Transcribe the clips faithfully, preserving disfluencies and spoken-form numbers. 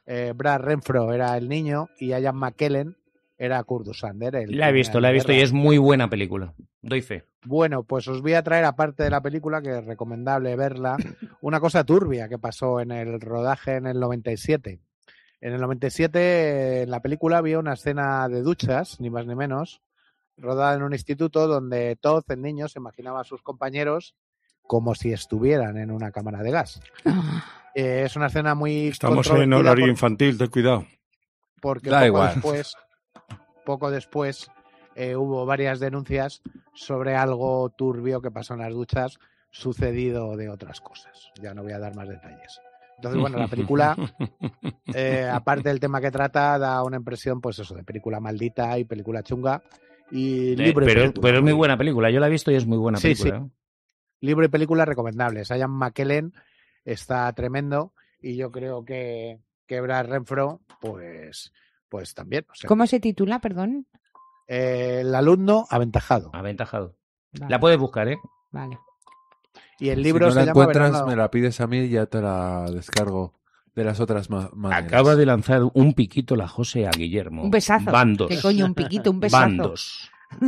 eh, Brad Renfro era el niño y Ian McKellen era Kurt Sander. El la he visto, la he visto y es muy buena película. Doy fe. Bueno, pues os voy a traer, aparte de la película, que es recomendable verla, una cosa turbia que pasó en el rodaje en el noventa y siete. En el noventa y siete, en la película, había una escena de duchas, ni más ni menos, rodada en un instituto donde Todd, el niño, se imaginaba a sus compañeros como si estuvieran en una cámara de gas. Eh, es una escena muy... Estamos en horario por... infantil, ten cuidado. Porque da poco igual. después, poco después eh, hubo varias denuncias sobre algo turbio que pasó en las duchas, sucedido de otras cosas. Ya no voy a dar más detalles. Entonces, bueno, la película, eh, aparte del tema que trata, da una impresión, pues eso, de película maldita y película chunga. Y libro eh, pero, y película. pero es muy buena película, yo la he visto y es muy buena sí, película. Sí. ¿eh? Libro y película recomendables. Ian McKellen está tremendo y yo creo que, que Brad Renfro, pues, pues también. O sea, ¿Cómo se titula, perdón? Eh, el alumno aventajado. Aventajado. Vale. La puedes buscar, ¿eh? Vale. Y el libro si no se la llama encuentras, Verano... me la pides a mí y ya te la descargo de las otras ma maneras. Acaba de lanzar un piquito la José a Guillermo. Un besazo. Bandos. ¿Qué coño? Un piquito, un besazo. Bandos.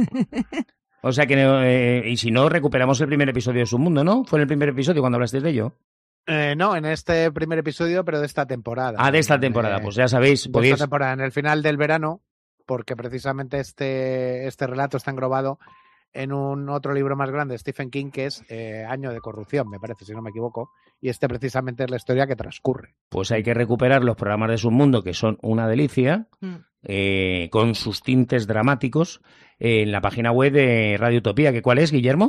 O sea que, eh, y si no, recuperamos el primer episodio de Su Mundo, ¿no? Fue en el primer episodio cuando hablasteis de ello. Eh, no, en este primer episodio, pero de esta temporada. Ah, de esta temporada, eh, pues ya sabéis, de podéis... esta temporada, en el final del verano, porque precisamente este, este relato está englobado en un otro libro más grande, Stephen King, que es eh, Año de Corrupción, me parece, si no me equivoco, y este precisamente es la historia que transcurre. Pues hay que recuperar los programas de Submundo, que son una delicia, Mm. eh, con sus tintes dramáticos, eh, en la página web de Radio Utopía, que ¿cuál es, Guillermo?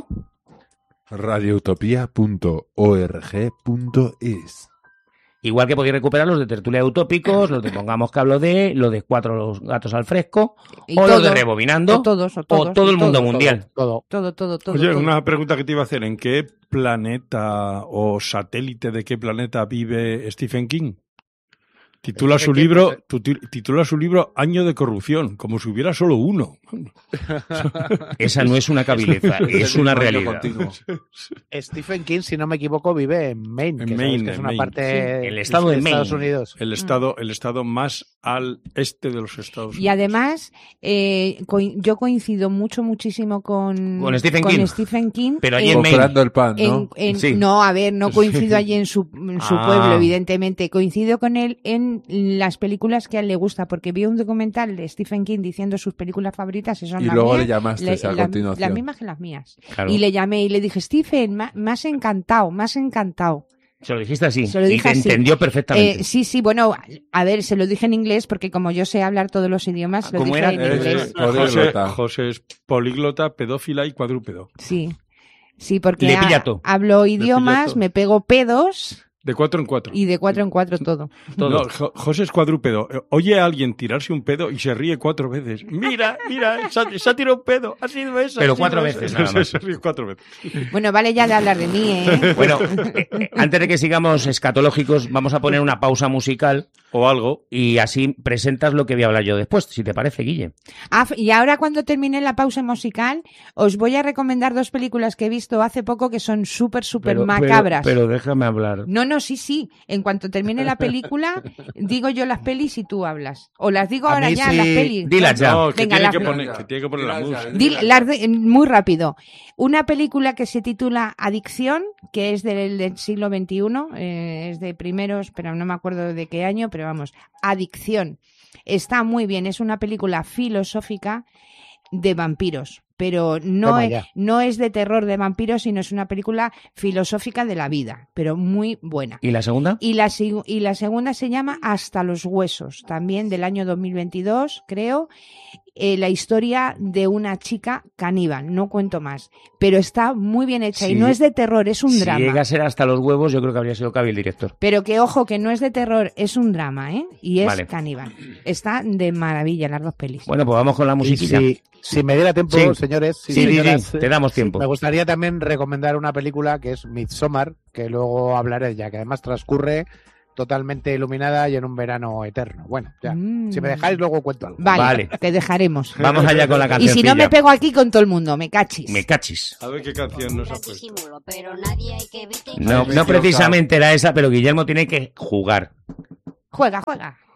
radioutopía punto org punto es. Igual que podéis recuperar los de Tertulia Utópicos, los de Pongamos que hablo de, los de Cuatro los gatos al fresco, Y o todo, los de Rebobinando, o todos, o todos, o todo el o mundo todo, mundial. Todo. Todo, todo, todo. Oye, todo. una pregunta que te iba a hacer. ¿En qué planeta o satélite de qué planeta vive Stephen King? Titula su Stephen King, libro, pues, tuti- titula su libro Año de Corrupción, como si hubiera solo uno. Esa no es una cabileza, es una realidad. Stephen King, si no me equivoco, vive en Maine, En que, sabéis Maine, que es en una Maine. parte Sí, el estado de Estados Maine. Unidos. El estado, el estado más al este de los Estados Unidos. Y además, eh, coin- yo coincido mucho, muchísimo con, Con Stephen King. Stephen King. Pero allí en- en Maine. Comprando el pan, en- ¿no? en- Sí. No, a ver, no coincido allí en su, en su Ah. pueblo, evidentemente. Coincido con él en las películas que a él le gusta, porque vi un documental de Stephen King diciendo sus películas favoritas, y son Y las luego mías, le llamaste a la- continuación. las mismas que las mías. Claro. Y le llamé y le dije, Stephen, ma- me has encantado, me has encantado. Se lo dijiste así, Se lo y dije te así. entendió perfectamente. Eh, sí, sí, bueno, a ver, se lo dije en inglés, porque como yo sé hablar todos los idiomas, lo ¿Cómo dije era? en Eres- inglés. José, Políglota. José es políglota, pedófila y cuadrúpedo. Sí, sí, porque Le ha- pilla todo. hablo idiomas, todo. me pego pedos De cuatro en cuatro. y de cuatro en cuatro todo. Todo. No, Jo- José es cuadrúpedo. Eh, Oye a alguien tirarse un pedo y se ríe cuatro veces. Mira, mira, se ha, se ha tirado un pedo. Ha sido eso. Pero ha sido cuatro eso. veces nada más. Se ríe cuatro veces. Bueno, vale ya de hablar de mí, ¿eh? Bueno, eh, eh, antes de que sigamos escatológicos, vamos a poner una pausa musical O algo. y así presentas lo que voy a hablar yo después, si te parece, Guille. Ah, y ahora cuando termine la pausa musical, os voy a recomendar dos películas que he visto hace poco que son súper, súper macabras. Pero, pero déjame hablar. No, no, sí, sí. En cuanto termine la película, digo yo las pelis y tú hablas. O las digo A ahora mí ya, sí. las pelis. Dilas ya. No, que, Venga, tiene la- que, poner, que tiene que poner la música. Dil- las de- muy rápido. Una película que se titula Adicción, que es del, del siglo veintiuno, eh, es de primeros, pero no me acuerdo de qué año, pero vamos, Adicción. Está muy bien, es una película filosófica de vampiros, pero no Toma es, ya. no es de terror de vampiros, sino es una película filosófica de la vida, pero muy buena. ¿Y la segunda? Y la, seg- y la segunda se llama Hasta los huesos, también del año dos mil veintidós, creo. Eh, la historia de una chica caníbal, no cuento más, pero está muy bien hecha Sí. y no es de terror, es un Si drama. llega a ser hasta los huevos, yo creo que habría sido Cabi el director. Pero que ojo, que no es de terror, es un drama, ¿eh? Y es Vale. caníbal. Está de maravilla las dos pelis. Bueno, pues vamos con la Y musiquilla. si, si me diera tiempo, Sí. señores, sí, Sí, sí, señoras, sí, te damos tiempo. me gustaría también recomendar una película que es Midsommar, que luego hablaré ya, que además transcurre totalmente iluminada y en un verano eterno. Bueno, ya. Mm. Si me dejáis, luego cuento algo. Vale, Vale. te dejaremos. Vamos allá con la Y canción. si no me pego aquí con todo el mundo, me cachis. Me cachis. A ver qué canción nos ha puesto. Disimulo, pero nadie hay que evite. No, no precisamente era esa, pero Guillermo tiene que jugar. Juega, juega.